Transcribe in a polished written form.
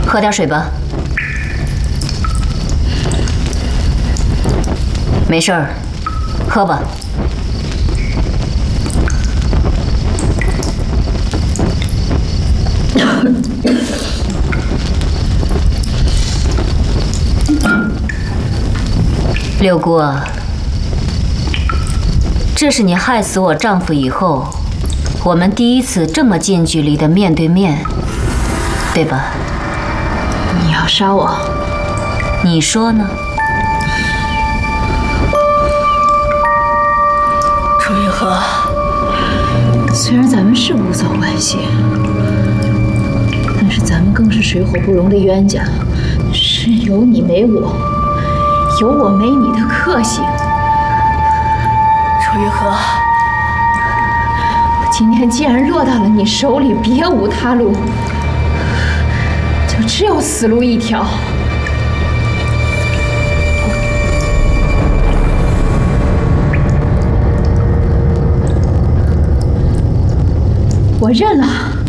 喝点水吧。没事儿，喝吧。六姑啊，这是你害死我丈夫以后，我们第一次这么近距离的面对面，对吧？ 你要杀我？ 你说呢？ 楚玉和，虽然咱们是无草关系，但是咱们更是水火不容的冤家，是有你没我，有我没你的克星。楚玉和，我今天既然落到了你手里，别无他路，就只有死路一条。我认了。